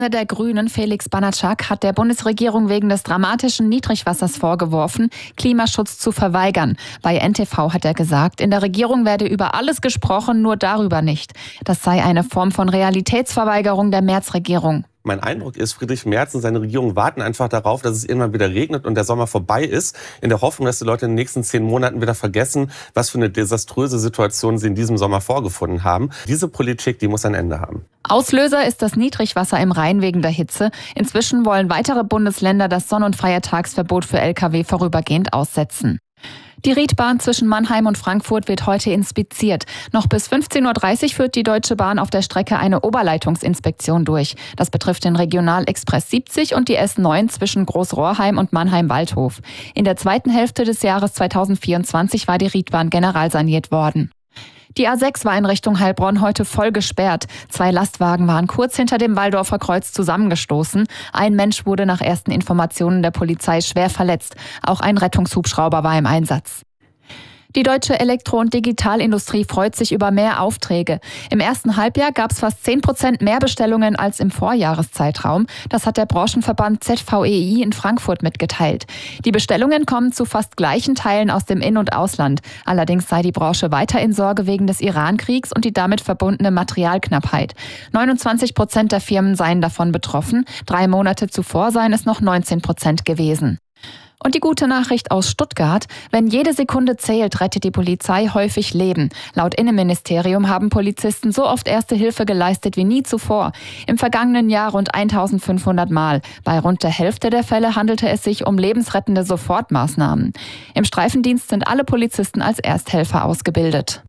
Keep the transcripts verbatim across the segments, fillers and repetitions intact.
Der Grünen Felix Banatschak hat der Bundesregierung wegen des dramatischen Niedrigwassers vorgeworfen, Klimaschutz zu verweigern. Bei N T V hat er gesagt, in der Regierung werde über alles gesprochen, nur darüber nicht. Das sei eine Form von Realitätsverweigerung der Merz-Regierung. Mein Eindruck ist, Friedrich Merz und seine Regierung warten einfach darauf, dass es irgendwann wieder regnet und der Sommer vorbei ist, in der Hoffnung, dass die Leute in den nächsten zehn Monaten wieder vergessen, was für eine desaströse Situation sie in diesem Sommer vorgefunden haben. Diese Politik, die muss ein Ende haben. Auslöser ist das Niedrigwasser im Rhein wegen der Hitze. Inzwischen wollen weitere Bundesländer das Sonn- und Feiertagsverbot für L K W vorübergehend aussetzen. Die Riedbahn zwischen Mannheim und Frankfurt wird heute inspiziert. Noch bis fünfzehn Uhr dreißig führt die Deutsche Bahn auf der Strecke eine Oberleitungsinspektion durch. Das betrifft den Regionalexpress siebzig und die S neun zwischen Großrohrheim und Mannheim-Waldhof. In der zweiten Hälfte des Jahres zweitausendvierundzwanzig war die Riedbahn generalsaniert worden. Die A sechs war in Richtung Heilbronn heute voll gesperrt. Zwei Lastwagen waren kurz hinter dem Walldorfer Kreuz zusammengestoßen. Ein Mensch wurde nach ersten Informationen der Polizei schwer verletzt. Auch ein Rettungshubschrauber war im Einsatz. Die deutsche Elektro- und Digitalindustrie freut sich über mehr Aufträge. Im ersten Halbjahr gab es fast zehn Prozent mehr Bestellungen als im Vorjahreszeitraum. Das hat der Branchenverband Z V E I in Frankfurt mitgeteilt. Die Bestellungen kommen zu fast gleichen Teilen aus dem In- und Ausland. Allerdings sei die Branche weiter in Sorge wegen des Iran-Kriegs und die damit verbundene Materialknappheit. neunundzwanzig Prozent der Firmen seien davon betroffen. Drei Monate zuvor seien es noch neunzehn Prozent gewesen. Und die gute Nachricht aus Stuttgart: Wenn jede Sekunde zählt, rettet die Polizei häufig Leben. Laut Innenministerium haben Polizisten so oft Erste Hilfe geleistet wie nie zuvor. Im vergangenen Jahr rund eintausendfünfhundert Mal. Bei rund der Hälfte der Fälle handelte es sich um lebensrettende Sofortmaßnahmen. Im Streifendienst sind alle Polizisten als Ersthelfer ausgebildet.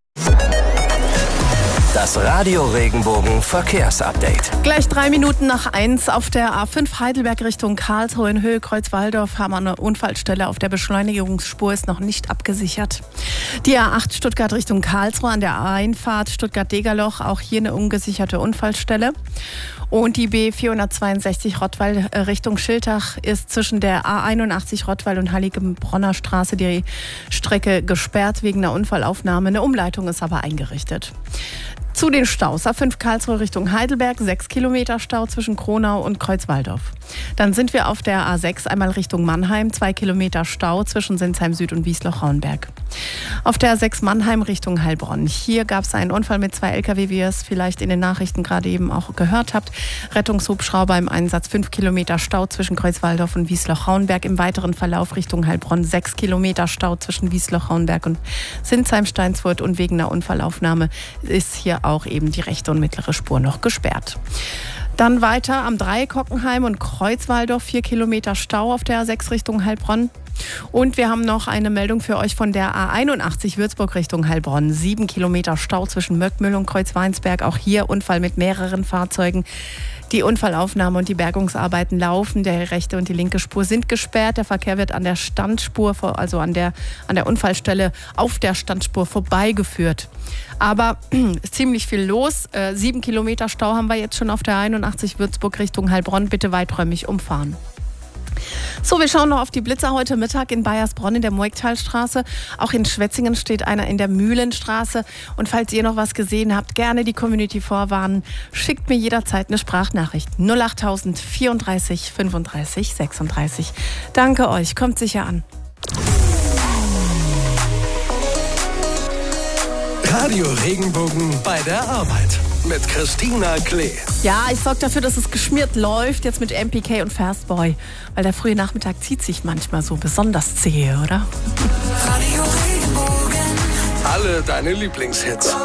Das Radio Regenbogen Verkehrsupdate. Gleich drei Minuten nach eins auf der A fünf Heidelberg Richtung Karlsruhe in Höhe Kreuz-Walldorf haben wir eine Unfallstelle auf der Beschleunigungsspur, ist noch nicht abgesichert. Die A acht Stuttgart Richtung Karlsruhe an der Einfahrt Stuttgart-Degerloch, auch hier eine ungesicherte Unfallstelle. Und die B vierhundertzweiundsechzig Rottweil Richtung Schiltach ist zwischen der A einundachtzig Rottweil und Heiligenbronner Straße die Strecke gesperrt wegen einer Unfallaufnahme. Eine Umleitung ist aber eingerichtet. Zu den Staus. A fünf Karlsruhe Richtung Heidelberg, sechs Kilometer Stau zwischen Kronau und Kreuzwaldorf. Dann sind wir auf der A sechs einmal Richtung Mannheim, zwei Kilometer Stau zwischen Sinsheim Süd und Wiesloch-Rauenberg. Auf der A sechs Mannheim Richtung Heilbronn. Hier gab es einen Unfall mit zwei L K W, wie ihr es vielleicht in den Nachrichten gerade eben auch gehört habt. Rettungshubschrauber im Einsatz, fünf Kilometer Stau zwischen Kreuzwaldorf und Wiesloch-Rauenberg. Im weiteren Verlauf Richtung Heilbronn, sechs Kilometer Stau zwischen Wiesloch-Rauenberg und Sinsheim-Steinsfurt. Und wegen einer Unfallaufnahme ist hier auch eben die rechte und mittlere Spur noch gesperrt. Dann weiter am Dreieck Hockenheim und Kreuzwaldorf, vier Kilometer Stau auf der A sechs Richtung Heilbronn. Und wir haben noch eine Meldung für euch von der A einundachtzig Würzburg Richtung Heilbronn. Sieben Kilometer Stau zwischen Möckmühl und Kreuzweinsberg. Auch hier Unfall mit mehreren Fahrzeugen. Die Unfallaufnahme und die Bergungsarbeiten laufen. Der rechte und die linke Spur sind gesperrt. Der Verkehr wird an der Standspur, also an der, an der Unfallstelle auf der Standspur vorbeigeführt. Aber ziemlich viel los. Äh, sieben Kilometer Stau haben wir jetzt schon auf der einundachtzig Würzburg Richtung Heilbronn. Bitte weiträumig umfahren. So, wir schauen noch auf die Blitzer heute Mittag in Baiersbronn in der Moigtalstraße. Auch in Schwetzingen steht einer in der Mühlenstraße. Und falls ihr noch was gesehen habt, gerne die Community vorwarnen. Schickt mir jederzeit eine Sprachnachricht. null achttausend vierunddreißig fünfunddreißig sechsunddreißig. Danke euch, kommt sicher an. Radio Regenbogen bei der Arbeit mit Christina Klee. Ja, ich sorge dafür, dass es geschmiert läuft, jetzt mit M P K und Fastboy. Weil der frühe Nachmittag zieht sich manchmal so besonders zäh, oder? Radio Regenbogen. Alle deine Lieblingshits.